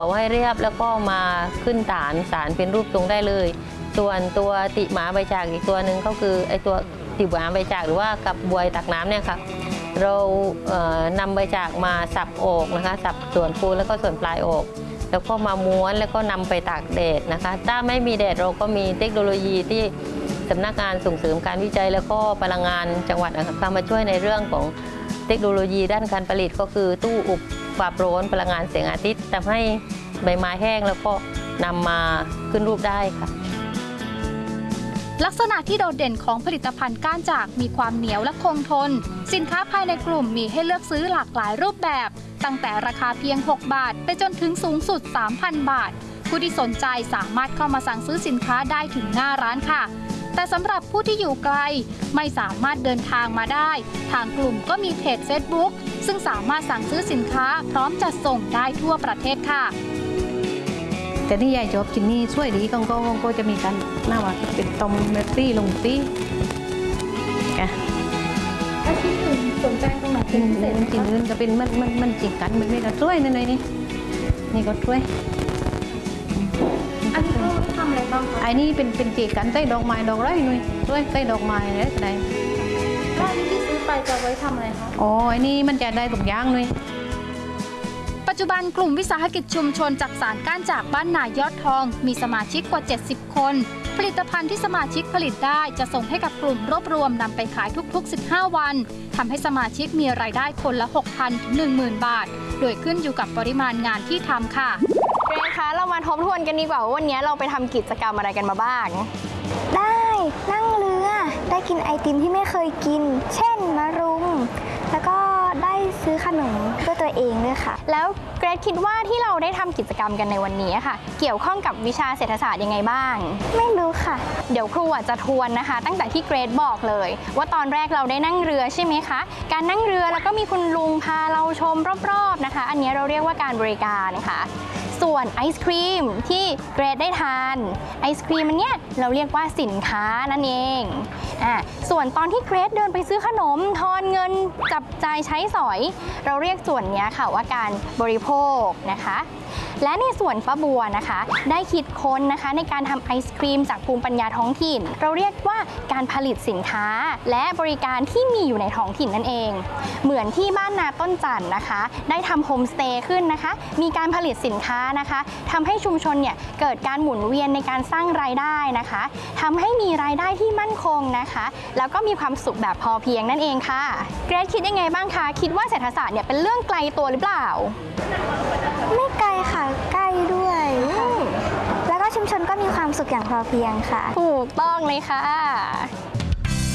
เอาให้เรียบแล้วก็มาขึ้นสารเป็นรูปทรงได้เลยส่วนตัวติหมาใบจากอีกตัวหนึ่งก็คือไอตัวติหมาใบจากหรือว่ากับบวยตักน้ำเนี่ยค่ะเรานำใบจากมาสับออกนะคะสับส่วนฟูแล้วก็ส่วนปลายออกแล้วก็มาม้วนแล้วก็นำไปตากแดดนะคะถ้าไม่มีแดดเราก็มีเทคโนโลยีที่สำนักงานส่งเสริมการวิจัยแล้วก็พลังงานจังหวัดนะคะมาช่วยในเรื่องของเทคโนโลยีด้านการผลิตก็คือตู้อบความร้อนพลังงานแสงอาทิตย์ทำให้ใบไม้แห้งแล้วก็นำมาขึ้นรูปได้ค่ะลักษณะที่โดดเด่นของผลิตภัณฑ์ก้านจากมีความเหนียวและคงทนสินค้าภายในกลุ่มมีให้เลือกซื้อหลากหลายรูปแบบตั้งแต่ราคาเพียง6 บาทไปจนถึงสูงสุด 3,000 บาทผู้ที่สนใจสามารถเข้ามาสั่งซื้อสินค้าได้ถึงหน้าร้านค่ะแต่สำหรับผู้ที่อยู่ไกลไม่สามารถเดินทางมาได้ทางกลุ่มก็มีเพจ Facebook ซึ่งสามารถสั่งซื้อสินค้าพร้อมจัดส่งได้ทั่วประเทศค่ะแต่นี่ยายชอบชิ้นนี้ช่วยดีก็จะมีกันหน้าว่าเป็นตมเมตตี้ลงตี้แกถ้าที่อื่นสนใจตรงไหนเป็นพิเศษจริงๆจะเป็นมันจิกกันมันไม่กระช่วยนั่นเลยนี่ก็ช่วยอันนี้เขาทำอะไรบ้างคะไอ้นี่เป็นจิกกันใต้ดอกไม้ดอกไรหน่อยช่วยใต้ดอกไม้อะไรก็ได้แล้วอันนี้ที่ซื้อไปจะไว้ทำอะไรคะอ๋อไอ้นี่มันจะได้ทุกอย่างเลยปัจจุบันกลุ่มวิสาหกิจชุมชนจักสานก้านจากบ้านนายอดทองมีสมาชิกกว่า70 คนผลิตภัณฑ์ที่สมาชิกผลิตได้จะส่งให้กับกลุ่มรวบรวมนำไปขายทุกๆ15 วันทำให้สมาชิกมีรายได้คนละ 6,000 ถึง 10,000 บาทโดยขึ้นอยู่กับปริมาณงานที่ทำค่ะเกรซคะเรามาทบทวนกันดีกว่าว่าวันนี้เราไปทำกิจกรรมอะไรกันมาบ้างได้นั่งเรือได้กินไอติมที่ไม่เคยกินเช่นมะรุมแล้วก็ได้ซื้อขนมด้วยตัวเองด้วยค่ะแล้วเกรซคิดว่าที่เราได้ทำกิจกรรมกันในวันนี้ค่ะเกี่ยวข้องกับวิชาเศรษฐศาสตร์ยังไงบ้างไม่รู้ค่ะเดี๋ยวครูจะทวนนะคะตั้งแต่ที่เกรซบอกเลยว่าตอนแรกเราได้นั่งเรือใช่ไหมคะการนั่งเรือแล้วก็มีคุณลุงพาเราชมรอบๆนะคะอันนี้เราเรียกว่าการบริการค่ะส่วนไอศครีมที่เกรซได้ทานไอศครีมอันเนี้ยเราเรียกว่าสินค้านั่นเองส่วนตอนที่เกรซเดินไปซื้อขนมทอนเงินจับจ่ายใช้สอยเราเรียกส่วนนี้ค่ะว่าการบริโภคนะคะและในส่วนป้าบัวนะคะได้คิดค้นนะคะในการทำไอศครีมจากภูมิปัญญาท้องถิ่นเราเรียกว่าการผลิตสินค้าและบริการที่มีอยู่ในท้องถิ่นนั่นเองเหมือนที่บ้านนาต้นจันทร์นะคะได้ทำโฮมสเตย์ขึ้นนะคะมีการผลิตสินค้านะคะทำให้ชุมชนเนี่ยเกิดการหมุนเวียนในการสร้างรายได้นะคะทำให้มีรายได้ที่มั่นคงนะคะแล้วก็มีความสุขแบบพอเพียงนั่นเองค่ะเกรซคิดยังไงบ้างคะคิดว่าเศรษฐศาสตร์เนี่ยเป็นเรื่องไกลตัวหรือเปล่าไม่ไกลค่ะใกล้ด้วยแล้วก็ชุมชนก็มีความสุขอย่างพอเพียงค่ะถูกต้องเลยค่ะ